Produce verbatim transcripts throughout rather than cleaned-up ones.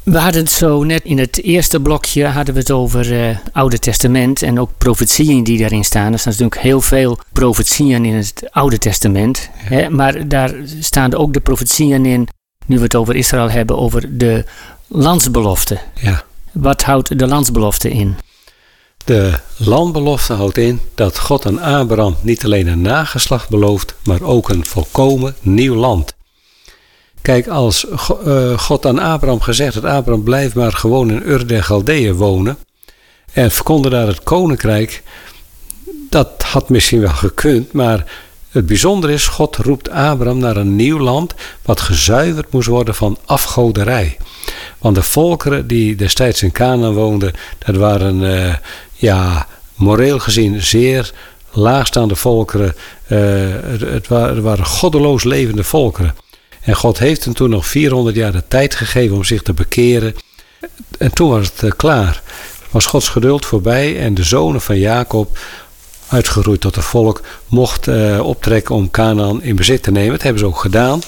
We hadden het zo net in het eerste blokje hadden we het over het uh, Oude Testament en ook profetieën die daarin staan. Er staan natuurlijk heel veel profetieën in het Oude Testament. Ja. Hè, maar daar staan ook de profetieën in, nu we het over Israël hebben, over de landsbelofte. Ja. Wat houdt de landsbelofte in? De landbelofte houdt in dat God aan Abraham niet alleen een nageslacht belooft, maar ook een volkomen nieuw land. Kijk, als God aan Abraham gezegd had, Abraham blijf maar gewoon in Ur der Galdeeën wonen en verkondigde daar het koninkrijk, dat had misschien wel gekund, maar het bijzondere is, God roept Abraham naar een nieuw land wat gezuiverd moest worden van afgoderij. Want de volkeren die destijds in Canaan woonden, dat waren uh, ja, moreel gezien zeer laagstaande volkeren. Uh, het, het, waren, het waren goddeloos levende volkeren. En God heeft hem toen nog vierhonderd jaar de tijd gegeven om zich te bekeren. En toen was het uh, klaar. Was Gods geduld voorbij en de zonen van Jacob, uitgeroeid tot een volk, mocht uh, optrekken om Canaan in bezit te nemen. Dat hebben ze ook gedaan.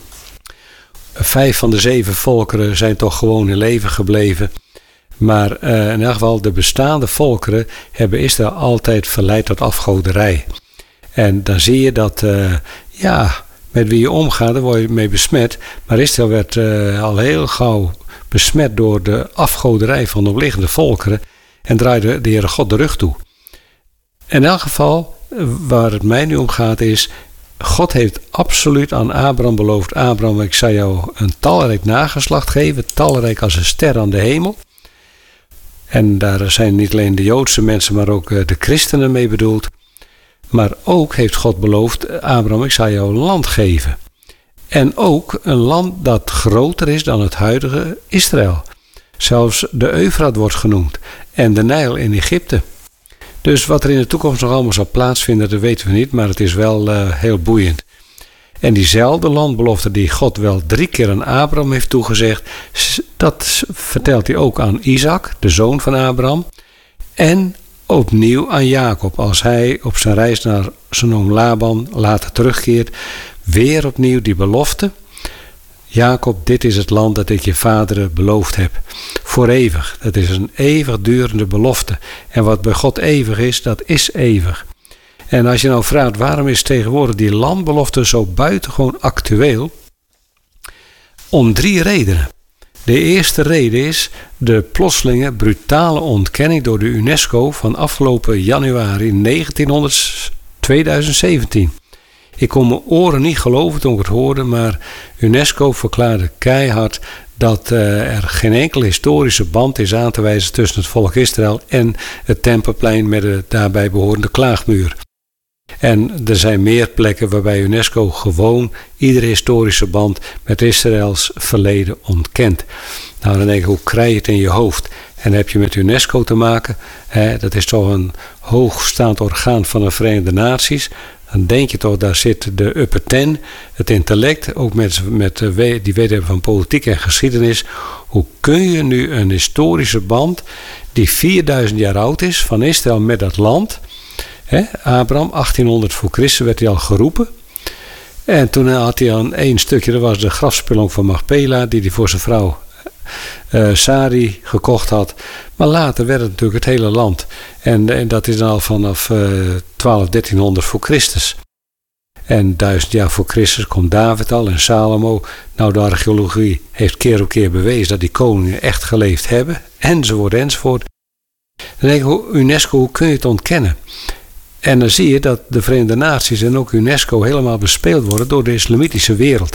Vijf van de zeven volkeren zijn toch gewoon in leven gebleven. Maar uh, in elk geval de bestaande volkeren hebben Israël altijd verleid tot afgoderij. En dan zie je dat, uh, ja, met wie je omgaat, daar word je mee besmet. Maar Israël werd uh, al heel gauw besmet door de afgoderij van de omliggende volkeren. En draaide de Heere God de rug toe. In elk geval, waar het mij nu om gaat is, God heeft absoluut aan Abraham beloofd, Abraham, ik zal jou een talrijk nageslacht geven, talrijk als een ster aan de hemel. En daar zijn niet alleen de Joodse mensen, maar ook de christenen mee bedoeld. Maar ook heeft God beloofd, Abraham, ik zal jou een land geven. En ook een land dat groter is dan het huidige Israël. Zelfs de Eufraat wordt genoemd en de Nijl in Egypte. Dus wat er in de toekomst nog allemaal zal plaatsvinden, dat weten we niet, maar het is wel uh, heel boeiend. En diezelfde landbelofte die God wel drie keer aan Abraham heeft toegezegd, dat vertelt hij ook aan Isaac, de zoon van Abraham, en opnieuw aan Jacob, als hij op zijn reis naar zijn oom Laban later terugkeert, weer opnieuw die belofte. Jacob, dit is het land dat ik je vaderen beloofd heb. Voor eeuwig. Dat is een eeuwigdurende belofte. En wat bij God eeuwig is, dat is eeuwig. En als je nou vraagt, waarom is tegenwoordig die landbelofte zo buitengewoon actueel? Om drie redenen. De eerste reden is de plotselinge brutale ontkenning door de UNESCO van afgelopen januari negentienhonderd tweeduizend zeventien. Ik kon mijn oren niet geloven toen ik het hoorde, maar UNESCO verklaarde keihard dat uh, er geen enkele historische band is aan te wijzen tussen het volk Israël en het Tempelplein met de daarbij behorende klaagmuur. En er zijn meer plekken waarbij UNESCO gewoon iedere historische band met Israëls verleden ontkent. Nou, dan denk ik, hoe krijg je het in je hoofd? En dan heb je met UNESCO te maken. Hè, dat is toch een hoogstaand orgaan van de Verenigde Naties. Dan denk je toch, daar zit de upper ten, het intellect, ook met, met die weten van politiek en geschiedenis. Hoe kun je nu een historische band die vierduizend jaar oud is van Israël met dat land? Hè, Abraham, achttienhonderd voor Christus werd hij al geroepen. En toen had hij aan één stukje, dat was de grafspelonk van Machpela, die hij voor zijn vrouw uh, Sari gekocht had. Maar later werd het natuurlijk het hele land. En, en dat is dan al vanaf uh, twaalf, dertienhonderd voor Christus. En duizend jaar voor Christus komt David al en Salomo. Nou, de archeologie heeft keer op keer bewezen dat die koningen echt geleefd hebben. Enzovoort, enzovoort. Dan denk ik, UNESCO, hoe kun je het ontkennen? En dan zie je dat de Verenigde Naties en ook UNESCO helemaal bespeeld worden door de islamitische wereld.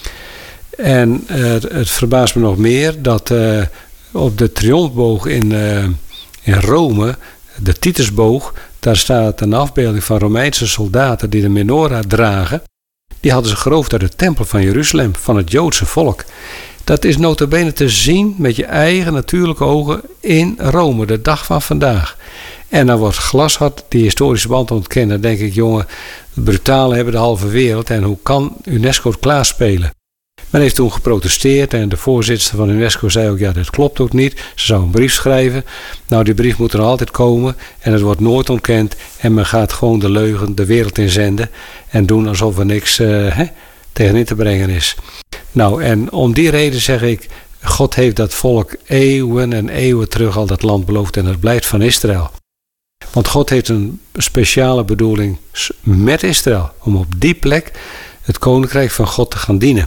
En uh, het verbaast me nog meer dat uh, op de triomfboog in, uh, in Rome, de Titusboog, daar staat een afbeelding van Romeinse soldaten die de menorah dragen. Die hadden ze geroofd uit de tempel van Jeruzalem, van het Joodse volk. Dat is nota bene te zien met je eigen natuurlijke ogen in Rome, de dag van vandaag. En dan wordt glashard die historische band ontkennen. Dan denk ik, jongen, het brutale hebben de halve wereld. En hoe kan UNESCO het klaarspelen? Men heeft toen geprotesteerd en de voorzitter van UNESCO zei ook, ja, dat klopt ook niet. Ze zou een brief schrijven. Nou, die brief moet er altijd komen en het wordt nooit ontkend. En men gaat gewoon de leugen de wereld inzenden en doen alsof er niks uh, hè, tegenin te brengen is. Nou, en om die reden zeg ik, God heeft dat volk eeuwen en eeuwen terug al dat land beloofd en het blijft van Israël. Want God heeft een speciale bedoeling met Israël, om op die plek het koninkrijk van God te gaan dienen.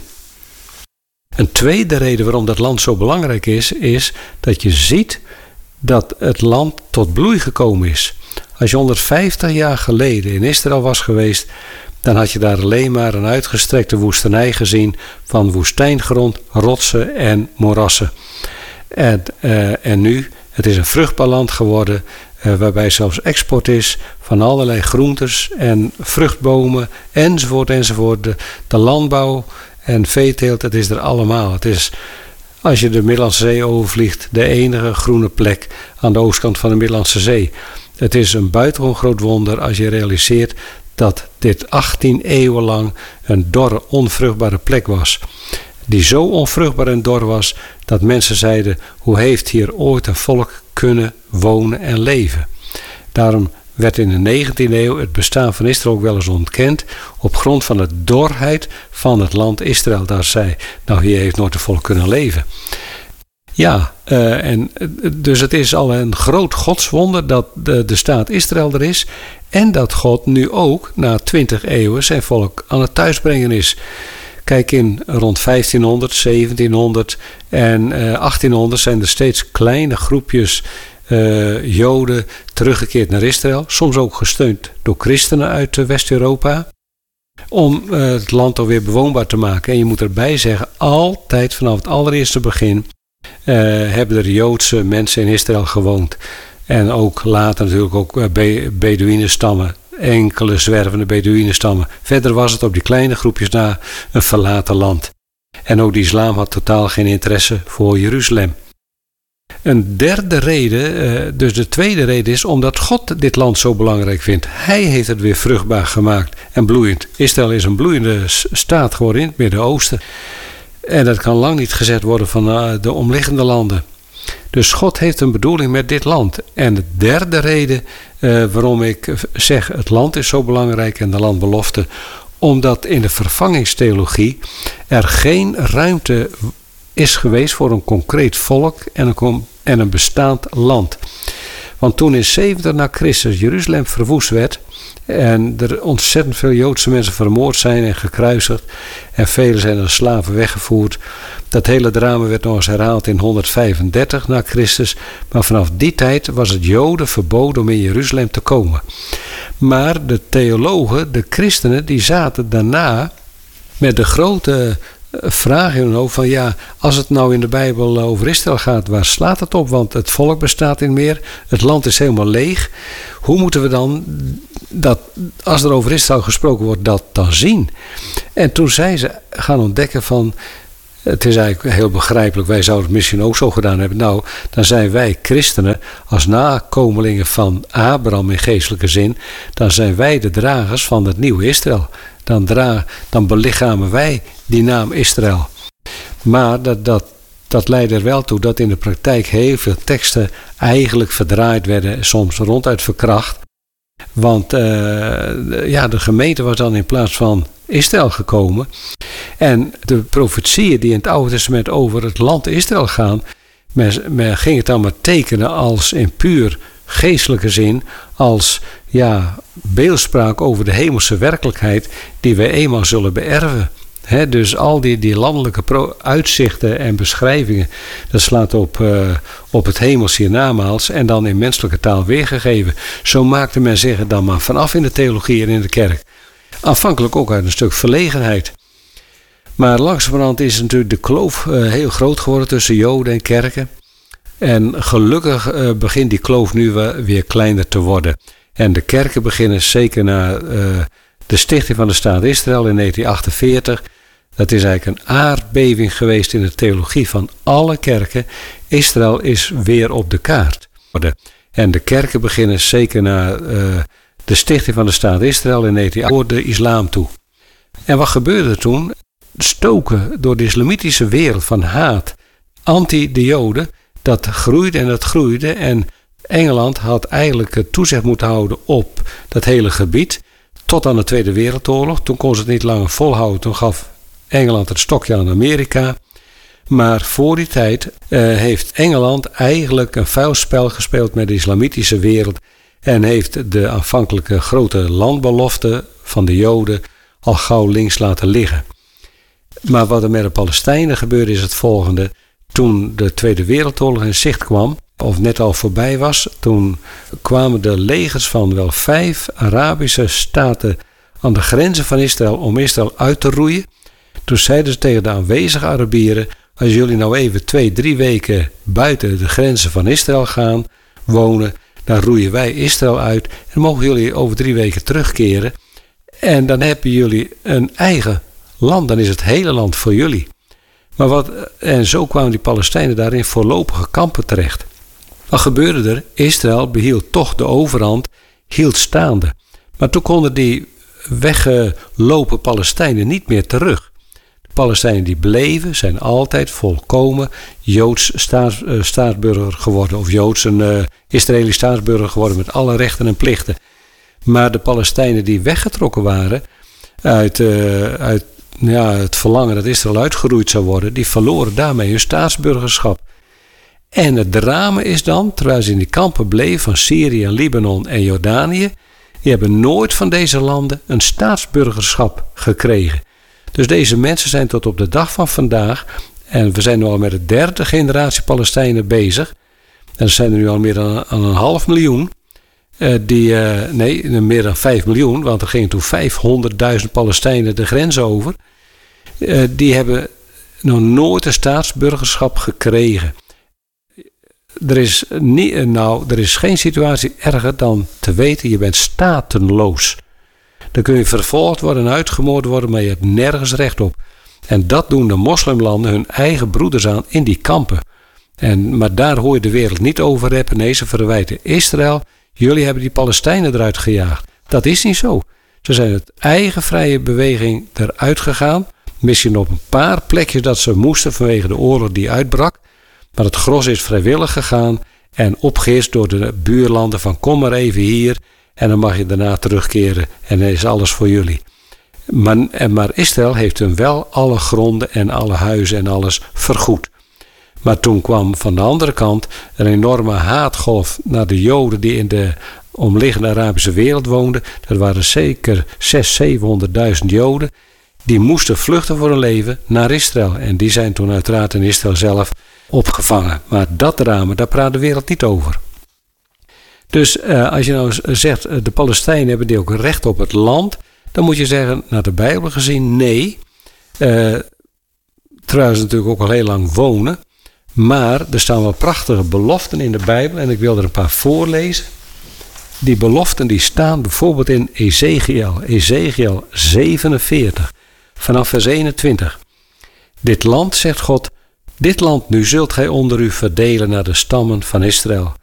Een tweede reden waarom dat land zo belangrijk is, is dat je ziet dat het land tot bloei gekomen is. Als je honderdvijftig jaar geleden in Israël was geweest, dan had je daar alleen maar een uitgestrekte woestenij gezien van woestijngrond, rotsen en moerassen. En, uh, en nu, het is een vruchtbaar land geworden, uh, waarbij zelfs export is van allerlei groentes en vruchtbomen enzovoort enzovoort. De, de landbouw en veeteelt, het is er allemaal. Het is, als je de Middellandse Zee overvliegt, de enige groene plek aan de oostkant van de Middellandse Zee. Het is een buitengewoon groot wonder als je realiseert dat dit achttien eeuwen lang een dorre, onvruchtbare plek was. Die zo onvruchtbaar en dor was dat mensen zeiden: hoe heeft hier ooit een volk kunnen wonen en leven? Daarom werd in de negentiende eeuw het bestaan van Israël ook wel eens ontkend op grond van de dorheid van het land Israël. Daar zei, nou hier heeft nooit een volk kunnen leven. Ja, uh, en dus het is al een groot godswonder dat de, de staat Israël er is en dat God nu ook na twintig eeuwen zijn volk aan het thuisbrengen is. Kijk, in rond vijftienhonderd, zeventienhonderd en uh, achttienhonderd zijn er steeds kleine groepjes uh, Joden teruggekeerd naar Israël. Soms ook gesteund door christenen uit uh, West-Europa. Om uh, het land alweer bewoonbaar te maken. En je moet erbij zeggen, altijd vanaf het allereerste begin uh, hebben er Joodse mensen in Israël gewoond. En ook later natuurlijk ook uh, Be- Beduïnenstammen. Enkele zwervende Beduïnenstammen. Verder was het op die kleine groepjes na een verlaten land. En ook de islam had totaal geen interesse voor Jeruzalem. Een derde reden, dus de tweede reden is omdat God dit land zo belangrijk vindt. Hij heeft het weer vruchtbaar gemaakt en bloeiend. Israël is een bloeiende staat geworden in het Midden-Oosten. En dat kan lang niet gezegd worden van de omliggende landen. Dus God heeft een bedoeling met dit land. En de derde reden uh, waarom ik zeg het land is zo belangrijk en de landbelofte, omdat in de vervangingstheologie er geen ruimte is geweest voor een concreet volk en een, en een bestaand land. Want toen in zeventig na Christus Jeruzalem verwoest werd en er ontzettend veel Joodse mensen vermoord zijn en gekruisigd en velen zijn als slaven weggevoerd. Dat hele drama werd nog eens herhaald in honderdvijfendertig na Christus, maar vanaf die tijd was het Joden verboden om in Jeruzalem te komen. Maar de theologen, de christenen, die zaten daarna met de grote vraag in hun hoofd van ja, als het nou in de Bijbel over Israël gaat, waar slaat het op? Want het volk bestaat niet meer, het land is helemaal leeg. Hoe moeten we dan, dat, als er over Israël gesproken wordt, dat dan zien? En toen zijn ze gaan ontdekken van, het is eigenlijk heel begrijpelijk, wij zouden het misschien ook zo gedaan hebben. Nou, dan zijn wij christenen als nakomelingen van Abraham in geestelijke zin, dan zijn wij de dragers van het nieuwe Israël. Dan, dra- dan belichamen wij die naam Israël. Maar dat, dat, dat leidde er wel toe dat in de praktijk heel veel teksten eigenlijk verdraaid werden, soms ronduit verkracht. Want uh, ja, de gemeente was dan in plaats van Israël gekomen. En de profetieën die in het Oude Testament over het land Israël gaan, men, men ging het dan maar tekenen als in puur geestelijke zin, als ja, beeldspraak over de hemelse werkelijkheid die wij eenmaal zullen beërven. He, dus al die, die landelijke pro- uitzichten en beschrijvingen, dat slaat op, uh, op het hemels hiernamaals en dan in menselijke taal weergegeven. Zo maakte men zich er dan maar vanaf in de theologie en in de kerk. Aanvankelijk ook uit een stuk verlegenheid. Maar langzamerhand is natuurlijk de kloof uh, heel groot geworden tussen Joden en kerken. En gelukkig uh, begint die kloof nu weer kleiner te worden. En de kerken beginnen zeker na uh, de stichting van de staat Israël in negentien achtenveertig. Dat is eigenlijk een aardbeving geweest in de theologie van alle kerken. Israël is weer op de kaart. En de kerken beginnen zeker na uh, de stichting van de staat Israël in negentien achtenveertig door de islam toe. En wat gebeurde er toen? Stoken door de islamitische wereld van haat, anti de Joden, dat groeide en dat groeide. En Engeland had eigenlijk toezicht moeten houden op dat hele gebied tot aan de Tweede Wereldoorlog. Toen kon ze het niet langer volhouden. Toen gaf Engeland het stokje aan Amerika. Maar voor die tijd uh, heeft Engeland eigenlijk een vuil spel gespeeld met de islamitische wereld. En heeft de aanvankelijke grote landbelofte van de Joden al gauw links laten liggen. Maar wat er met de Palestijnen gebeurde is het volgende. Toen de Tweede Wereldoorlog in zicht kwam, of net al voorbij was, toen kwamen de legers van wel vijf Arabische staten aan de grenzen van Israël om Israël uit te roeien. Toen zeiden ze tegen de aanwezige Arabieren: als jullie nou even twee, drie weken buiten de grenzen van Israël gaan wonen, dan roeien wij Israël uit en dan mogen jullie over drie weken terugkeren. En dan hebben jullie een eigen land, dan is het hele land voor jullie. Maar wat, en zo kwamen die Palestijnen daar in voorlopige kampen terecht. Wat gebeurde er? Israël behield toch de overhand, hield staande. Maar toen konden die weggelopen Palestijnen niet meer terug. De Palestijnen die bleven, zijn altijd volkomen Joods staats, uh, staatsburger geworden. Of Joods een uh, Israëlisch staatsburger geworden met alle rechten en plichten. Maar de Palestijnen die weggetrokken waren uit, uh, uit ja, het verlangen dat Israël uitgeroeid zou worden, die verloren daarmee hun staatsburgerschap. En het drama is dan, terwijl ze in die kampen bleven van Syrië, Libanon en Jordanië, die hebben nooit van deze landen een staatsburgerschap gekregen. Dus deze mensen zijn tot op de dag van vandaag, en we zijn nu al met de derde generatie Palestijnen bezig, en er zijn er nu al meer dan, dan een half miljoen, uh, die, uh, nee, meer dan vijf miljoen, want er gingen toen vijfhonderdduizend Palestijnen de grens over, uh, die hebben nog nooit een staatsburgerschap gekregen. Er is, niet, nou, er is geen situatie erger dan te weten, je bent statenloos. Dan kun je vervolgd worden en uitgemoord worden, maar je hebt nergens recht op. En dat doen de moslimlanden hun eigen broeders aan in die kampen. En, maar daar hoor je de wereld niet over reppen. Nee, ze verwijten Israël, jullie hebben die Palestijnen eruit gejaagd. Dat is niet zo. Ze zijn het eigen vrije beweging eruit gegaan. Misschien op een paar plekjes dat ze moesten vanwege de oorlog die uitbrak. Maar het gros is vrijwillig gegaan en opgeheerst door de buurlanden van kom maar even hier en dan mag je daarna terugkeren en dan is alles voor jullie. Maar, maar Israël heeft hun wel alle gronden en alle huizen en alles vergoed. Maar toen kwam van de andere kant een enorme haatgolf naar de Joden die in de omliggende Arabische wereld woonden. Er waren zeker zeshonderdduizend, zevenhonderdduizend Joden die moesten vluchten voor hun leven naar Israël. En die zijn toen uiteraard in Israël zelf opgevangen. Maar dat drama, daar praat de wereld niet over. Dus uh, als je nou zegt, uh, de Palestijnen hebben die ook recht op het land, dan moet je zeggen, naar de Bijbel gezien, nee. Uh, terwijl ze natuurlijk ook al heel lang wonen. Maar er staan wel prachtige beloften in de Bijbel en ik wil er een paar voorlezen. Die beloften die staan bijvoorbeeld in Ezekiel, Ezekiel zevenenveertig, vanaf vers eenentwintig. Dit land, zegt God, dit land nu zult gij onder u verdelen naar de stammen van Israël.